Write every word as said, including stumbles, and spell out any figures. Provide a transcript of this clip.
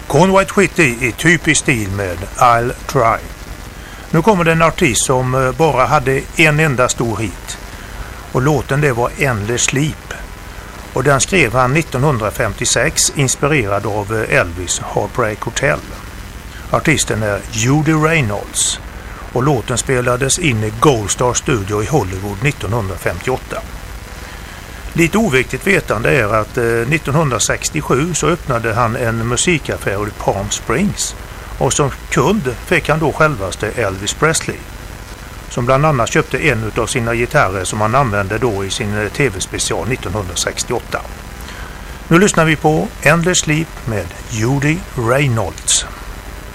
Conway Twitty i typisk stil med I'll Try. Nu kommer det en artist som bara hade en enda stor hit. Och låten det var Endless Sleep. Och den skrev han nittonhundrafemtiosex inspirerad av Elvis Heartbreak Hotel. Artisten är Judy Reynolds. Och låten spelades in i Gold Star Studio i Hollywood nittonhundrafemtioåtta. Lite oviktigt vetande är att eh, nittonhundrasextiosju så öppnade han en musikaffär i Palm Springs och som kund fick han då självaste Elvis Presley som bland annat köpte en av sina gitarrer som han använde då i sin tv-special nittonhundrasextioåtta. Nu lyssnar vi på Endless Sleep med Judy Reynolds.